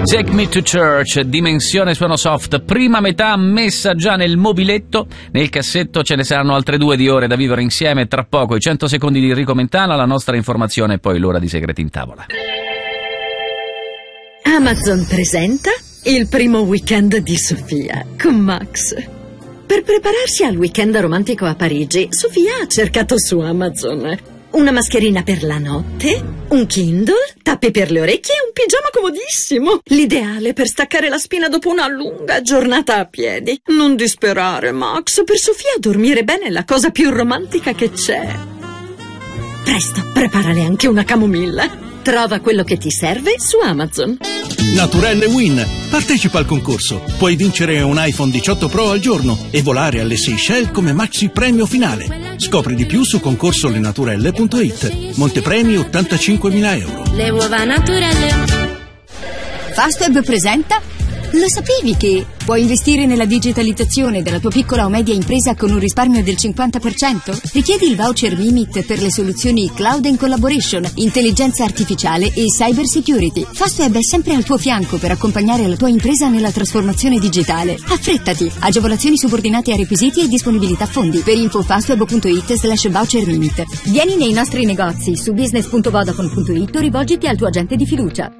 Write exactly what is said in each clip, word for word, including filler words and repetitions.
Take Me to Church, dimensione suono soft, prima metà messa già nel mobiletto, nel cassetto ce ne saranno altre due di ore da vivere insieme, tra poco i cento secondi di Enrico Mentana, la nostra informazione e poi l'ora di Segreti in Tavola. Amazon presenta il primo weekend di Sofia con Max. Per prepararsi al weekend romantico a Parigi, Sofia ha cercato su Amazon una mascherina per la notte, un Kindle, tappi per le orecchie e un pigiama comodissimo. L'ideale per staccare la spina dopo una lunga giornata a piedi. Non disperare, Max. Per Sofia dormire bene è la cosa più romantica che c'è. Presto, preparale anche una camomilla. Trova quello che ti serve su Amazon. Naturelle Win. Partecipa al concorso. Puoi vincere un iPhone diciotto Pro al giorno e volare alle Seychelles come maxi premio finale. Scopri di più su concorsolenaturelle punto it. Montepremi ottantacinquemila euro. Le uova Naturelle. Fastweb presenta. Lo sapevi che puoi investire nella digitalizzazione della tua piccola o media impresa con un risparmio del cinquanta per cento? Richiedi il voucher Mimit per le soluzioni Cloud and Collaboration, intelligenza artificiale e cyber security. Fastweb è sempre al tuo fianco per accompagnare la tua impresa nella trasformazione digitale. Affrettati! Agevolazioni subordinate a requisiti e disponibilità fondi. Per info fastweb punto it slash voucher Mimit. Vieni nei nostri negozi su business punto vodafone punto it o rivolgiti al tuo agente di fiducia.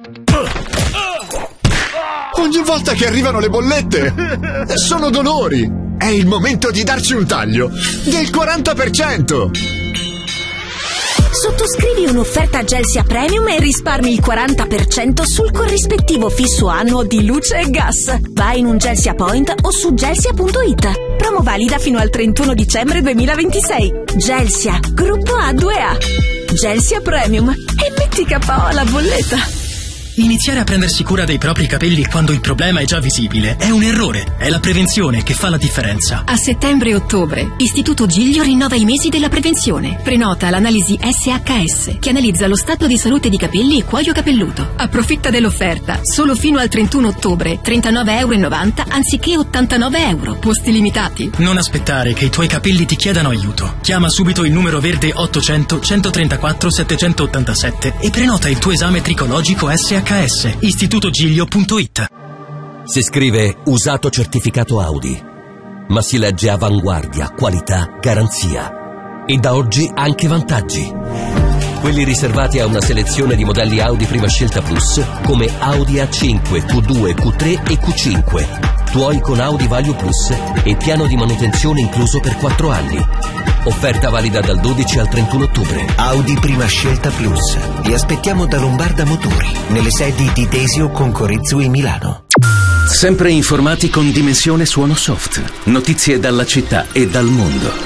Ogni volta che arrivano le bollette sono dolori. È il momento di darci un taglio del quaranta per cento. Sottoscrivi un'offerta Gelsia Premium e risparmi il quaranta per cento sul corrispettivo fisso annuo di luce e gas. Vai in un Gelsia Point o su gelsia punto it. Promo valida fino al trentuno dicembre duemilaventisei. Gelsia, gruppo A due A. Gelsia Premium. E metti K O alla bolletta. Iniziare a prendersi cura dei propri capelli quando il problema è già visibile è un errore. È la prevenzione che fa la differenza. A settembre e ottobre, Istituto Giglio rinnova i mesi della prevenzione. Prenota l'analisi S H S, che analizza lo stato di salute di capelli e cuoio capelluto. Approfitta dell'offerta. Solo fino al trentuno ottobre, trentanove e novanta euro anziché ottantanove euro. Posti limitati. Non aspettare che i tuoi capelli ti chiedano aiuto. Chiama subito il numero verde ottocento centotrentaquattro settecentottantasette e prenota il tuo esame tricologico S H S. istituto giglio punto it. Si scrive usato certificato Audi, ma si legge avanguardia, qualità, garanzia e da oggi anche vantaggi. Quelli riservati a una selezione di modelli Audi Prima Scelta Plus come Audi A cinque, Q due, Q tre e Q cinque. Tuoi con Audi Value Plus e piano di manutenzione incluso per quattro anni. Offerta valida dal dodici al trentuno ottobre. Audi Prima Scelta Plus. Vi aspettiamo da Lombarda Motori, nelle sedi di Desio, Concorizzu e Milano. Sempre informati con Dimensione Suono Soft. Notizie dalla città e dal mondo.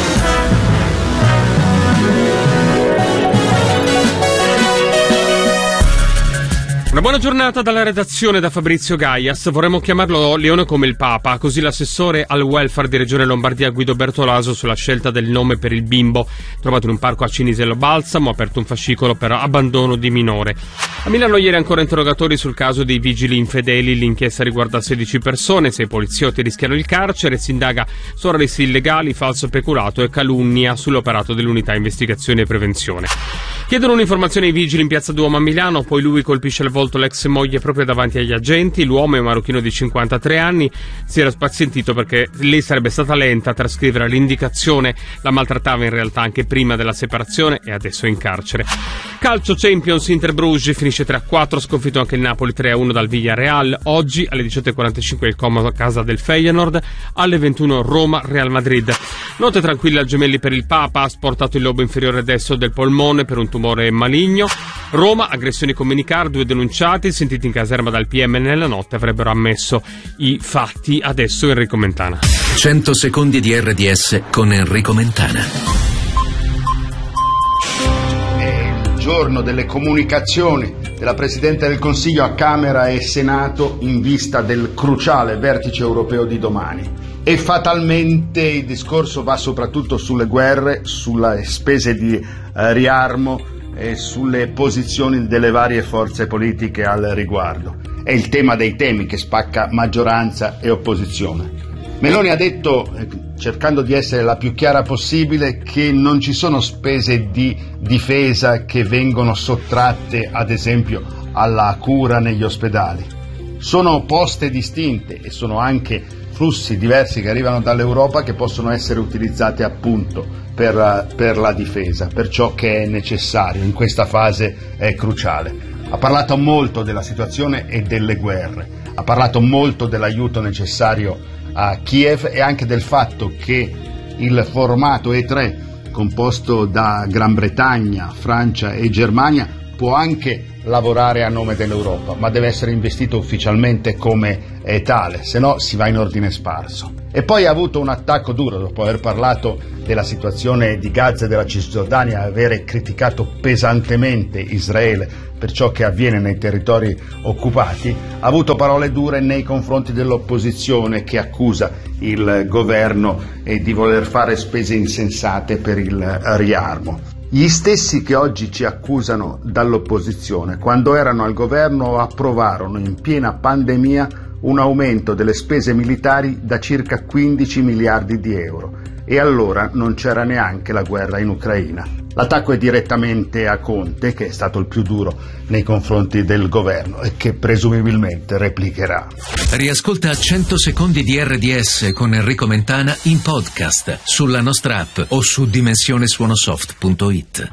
Una buona giornata dalla redazione da Fabrizio Gaias. Vorremmo chiamarlo Leone come il Papa, così l'assessore al welfare di Regione Lombardia Guido Bertolaso sulla scelta del nome per il bimbo trovato in un parco a Cinisello Balsamo, ha aperto un fascicolo per abbandono di minore. A Milano ieri ancora interrogatori sul caso dei vigili infedeli, l'inchiesta riguarda sedici persone, sei poliziotti rischiano il carcere, si indaga su arresti illegali, falso peculato e calunnia sull'operato dell'unità investigazione e prevenzione. Chiedono un'informazione ai vigili in piazza Duomo a Milano, poi lui colpisce al volto l'ex moglie proprio davanti agli agenti. L'uomo è un marocchino di cinquantatré anni, si era spazientito perché lei sarebbe stata lenta a trascrivere l'indicazione, la maltrattava in realtà anche prima della separazione e adesso è in carcere. Calcio Champions, Inter Bruges finisce tre a quattro, sconfitto anche il Napoli tre a uno dal Villarreal. Oggi alle diciotto e quarantacinque il Como a casa del Feyenoord, alle ventuno Roma Real Madrid. Note tranquille al Gemelli per il Papa, ha asportato il lobo inferiore destro del polmone per un tumore maligno. Roma, aggressioni con Menicar, due denunciati, sentiti in caserma dal P M nella notte, avrebbero ammesso i fatti. Adesso Enrico Mentana. cento secondi di R D S con Enrico Mentana. Giorno delle comunicazioni della Presidente del Consiglio a Camera e Senato in vista del cruciale vertice europeo di domani. E fatalmente il discorso va soprattutto sulle guerre, sulle spese di eh, riarmo e sulle posizioni delle varie forze politiche al riguardo. È il tema dei temi che spacca maggioranza e opposizione. Meloni ha detto, cercando di essere la più chiara possibile, che non ci sono spese di difesa che vengono sottratte, ad esempio, alla cura negli ospedali. Sono poste distinte e sono anche flussi diversi che arrivano dall'Europa che possono essere utilizzati appunto per, per la difesa, per ciò che è necessario in questa fase è cruciale. Ha parlato molto della situazione e delle guerre, ha parlato molto dell'aiuto necessario a Kiev e anche del fatto che il formato E tre composto da Gran Bretagna, Francia e Germania può anche lavorare a nome dell'Europa, ma deve essere investito ufficialmente come è tale, se no si va in ordine sparso. E poi ha avuto un attacco duro dopo aver parlato della situazione di Gaza e della Cisgiordania, avere criticato pesantemente Israele per ciò che avviene nei territori occupati. Ha avuto parole dure nei confronti dell'opposizione che accusa il governo di voler fare spese insensate per il riarmo. Gli stessi che oggi ci accusano dall'opposizione, quando erano al governo approvarono in piena pandemia un aumento delle spese militari da circa quindici miliardi di euro e allora non c'era neanche la guerra in Ucraina. L'attacco è direttamente a Conte, che è stato il più duro nei confronti del governo e che presumibilmente replicherà. Riascolta cento secondi di R D S con Enrico Mentana in podcast sulla nostra app o su dimensione suonosoft punto it.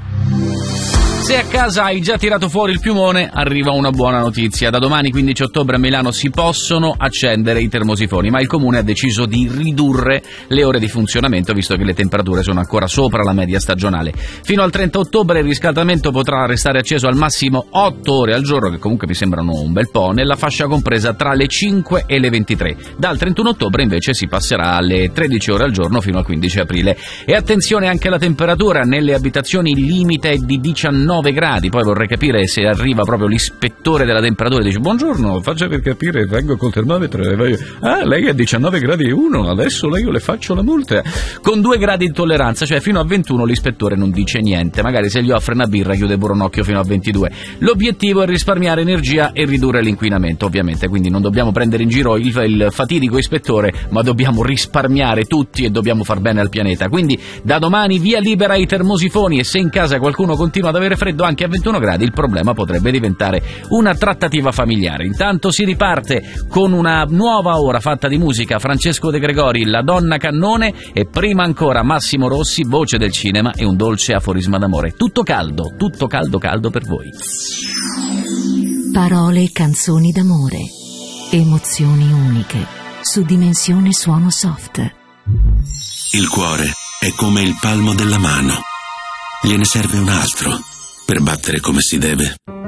Se a casa hai già tirato fuori il piumone, arriva una buona notizia. Da domani quindici ottobre a Milano si possono accendere i termosifoni, ma il comune ha deciso di ridurre le ore di funzionamento visto che le temperature sono ancora sopra la media stagionale. Fino al trenta ottobre il riscaldamento potrà restare acceso al massimo otto ore al giorno, che comunque mi sembrano un bel po', nella fascia compresa tra le cinque e le ventitré. Dal trentuno ottobre invece si passerà alle tredici ore al giorno fino al quindici aprile. E attenzione anche alla temperatura, nelle abitazioni il limite è di diciannove gradi. Poi vorrei capire se arriva proprio l'ispettore della temperatura e dice: buongiorno, faccia per capire, vengo col termometro e vai... ah, lei è diciannove gradi e uno, adesso io le faccio la multa con due gradi di tolleranza, cioè fino a ventuno l'ispettore non dice niente, magari se gli offre una birra chiude pure un occhio fino a ventidue. L'obiettivo è risparmiare energia e ridurre l'inquinamento, ovviamente, quindi non dobbiamo prendere in giro il, il fatidico ispettore, ma dobbiamo risparmiare tutti e dobbiamo far bene al pianeta. Quindi da domani via libera ai termosifoni, e se in casa qualcuno continua ad avere freddo anche a ventuno gradi, il problema potrebbe diventare una trattativa familiare. Intanto si riparte con una nuova ora fatta di musica: Francesco De Gregori, La Donna Cannone, e prima ancora Massimo Rossi, voce del cinema e un dolce aforisma d'amore. Tutto caldo, tutto caldo caldo per voi. Parole e canzoni d'amore, emozioni uniche, su Dimensione Suono Soft. Il cuore è come il palmo della mano, gliene serve un altro per battere come si deve.